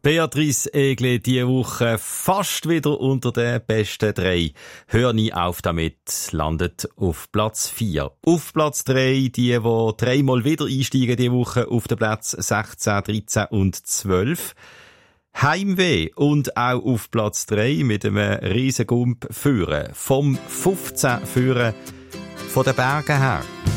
Beatrice Egli diese Woche fast wieder unter den besten 3. Hör nie auf damit, landet auf Platz 4. Auf Platz 3 die 3-mal wieder einsteigen diese Woche auf den Platz 16, 13 und 12. Heimweh und auch auf Platz 3 mit einem riesen Gump führen. Vom 15 führen von den Bergen her.